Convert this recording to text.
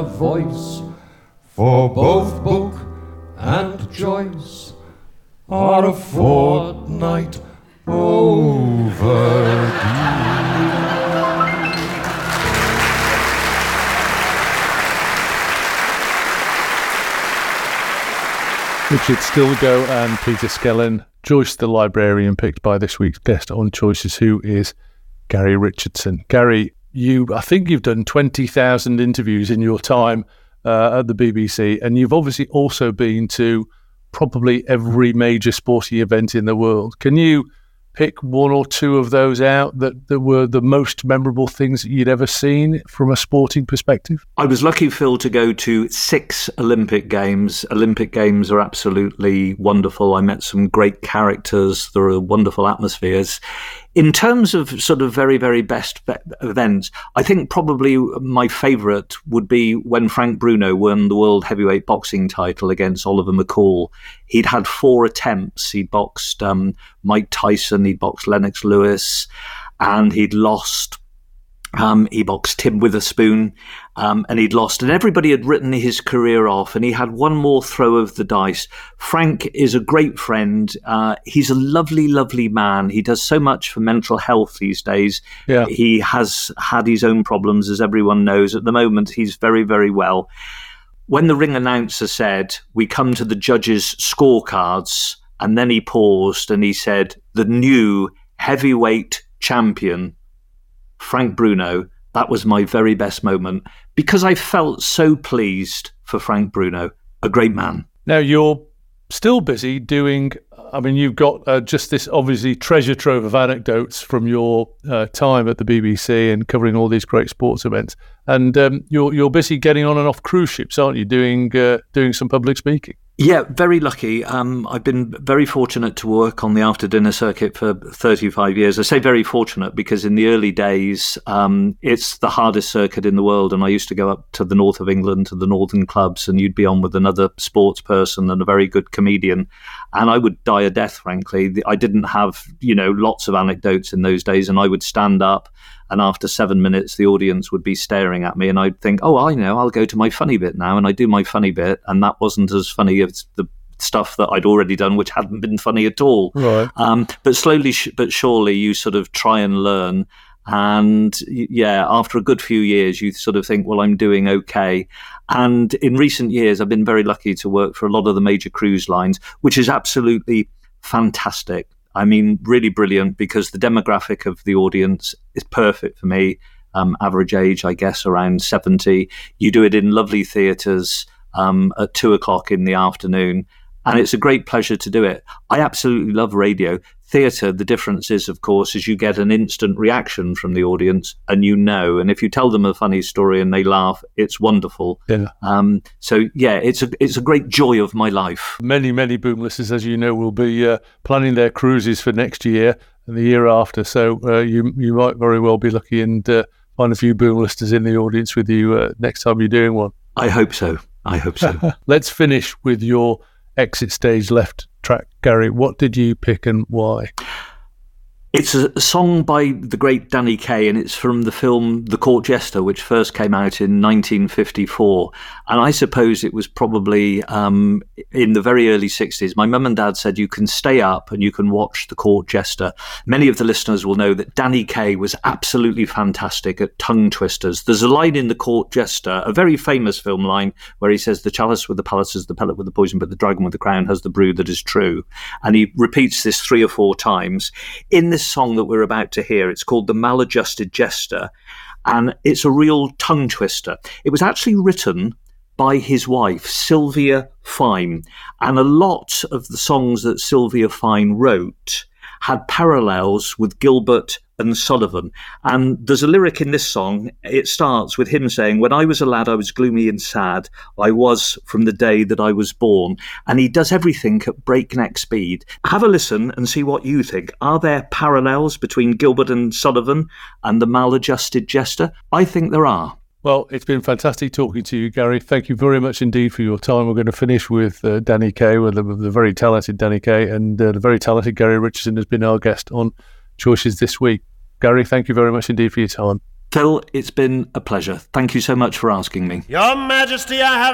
voice, for both book and choice are a fortnight overdue. Richard Stilgo and Peter Skellin, Joyce the librarian, picked by this week's guest on Choices, who is Gary Richardson. Gary, I think you've done 20,000 interviews in your time at the BBC, and you've obviously also been to probably every major sporting event in the world. Can you pick one or two of those out that were the most memorable things that you'd ever seen from a sporting perspective? I was lucky, Phil, to go to 6 Olympic Games. Olympic Games are absolutely wonderful. I met some great characters. There are wonderful atmospheres. In terms of sort of very, very best events, I think probably my favourite would be when Frank Bruno won the world heavyweight boxing title against Oliver McCall. He'd had 4 attempts. He'd boxed Mike Tyson, he'd boxed Lennox Lewis, and he'd lost. He boxed Tim Witherspoon, and he'd lost. And everybody had written his career off, and he had one more throw of the dice. Frank is a great friend. He's a lovely, lovely man. He does so much for mental health these days. Yeah. He has had his own problems, as everyone knows. At the moment, he's very, very well. When the ring announcer said, "We come to the judges' scorecards," and then he paused and he said, "The new heavyweight champion, Frank Bruno," that was my very best moment because I felt so pleased for Frank Bruno, a great man. Now, you're still busy doing, you've got just this obviously treasure trove of anecdotes from your time at the BBC and covering all these great sports events. And you're busy getting on and off cruise ships, aren't you, doing some public speaking? Yeah, very lucky. I've been very fortunate to work on the after-dinner circuit for 35 years. I say very fortunate because in the early days, it's the hardest circuit in the world. And I used to go up to the north of England, to the northern clubs, and you'd be on with another sports person and a very good comedian. And I would die a death, frankly. I didn't have, lots of anecdotes in those days. And I would stand up, and after 7 minutes, the audience would be staring at me. And I'd think, oh, I know, I'll go to my funny bit now. And I do my funny bit. And that wasn't as funny as the stuff that I'd already done, which hadn't been funny at all. Right. But slowly but surely, you sort of try and learn. And yeah, after a good few years, you sort of think, well, I'm doing okay. And in recent years, I've been very lucky to work for a lot of the major cruise lines, which is absolutely fantastic. I mean, really brilliant because the demographic of the audience is perfect for me. Average age, I guess, around 70. You do it in lovely theatres at 2:00 in the afternoon. And it's a great pleasure to do it. I absolutely love radio. Theatre, the difference is, of course, is you get an instant reaction from the audience and and if you tell them a funny story and they laugh, it's wonderful. Yeah. So, yeah, it's a great joy of my life. Many, many boom listeners, as you know, will be planning their cruises for next year and the year after. So you might very well be lucky and find a few boom listeners in the audience with you next time you're doing one. I hope so. Let's finish with your exit stage left track, Gary. What did you pick and why? It's a song by the great Danny Kaye, and it's from the film The Court Jester, which first came out in 1954. And I suppose it was probably in the very early 60s. My mum and dad said you can stay up and you can watch The Court Jester. Many of the listeners will know that Danny Kaye was absolutely fantastic at tongue twisters. There's a line in The Court Jester, a very famous film line, where he says, "The chalice with the palace is the pellet with the poison, but the dragon with the crown has the brew that is true." And he repeats this 3 or 4 times. In this song that we're about to hear, it's called The Maladjusted Jester, and it's a real tongue twister. It was actually written by his wife, Sylvia Fine, and a lot of the songs that Sylvia Fine wrote had parallels with Gilbert and Sullivan. And there's a lyric in this song. It starts with him saying, "When I was a lad, I was gloomy and sad. I was from the day that I was born." And he does everything at breakneck speed. Have a listen and see what you think. Are there parallels between Gilbert and Sullivan and The Maladjusted Jester? I think there are. Well, it's been fantastic talking to you, Gary. Thank you very much indeed for your time. We're going to finish with Danny Kaye, with the very talented Danny Kaye, and the very talented Gary Richardson has been our guest on Choices this week. Gary, thank you very much indeed for your time. Phil, it's been a pleasure. Thank you so much for asking me. Your Majesty, I have